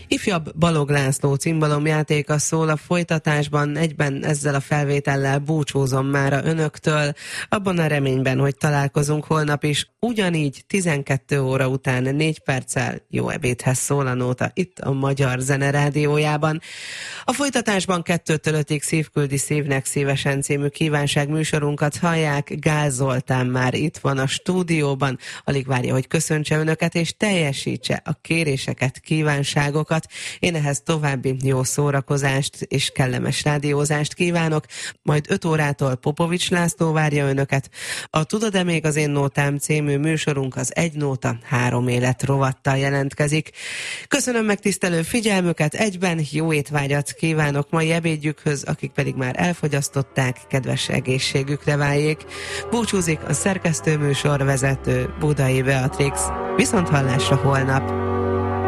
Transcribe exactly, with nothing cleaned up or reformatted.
Ifjabb Balog László cimbalomjátéka szól a folytatásban, egyben ezzel a felvétellel búcsúzom mára önöktől, abban a reményben, hogy találkozunk holnap is, ugyanígy tizenkét óra után négy perccel. Jó ebédhez szól a nóta itt a Magyar Zene Rádiójában. A folytatásban kettőtől ötig Szívküldi szívnek szívesen című kívánság műsorunkat hallják. Gál Zoltán már itt van a stúdióban, alig várja, hogy köszöntse önöket és teljesítse a kéréseket, kívánságokat. Én ehhez további jó szórakozást és kellemes rádiózást kívánok, majd öt órától Popovics László várja önöket. A Tudod-e még az én nótám című műsorunk az Egy nóta, három élet rovattal jelentkezik. Köszönöm megtisztelő figyelmüket, egyben jó étvágyat kívánok mai ebédjükhöz, akik pedig már elfogyasztották, kedves egészségükre váljék. Búcsúzik a szerkesztő műsorvezető Budai Beatrix. Viszont hallásra holnap!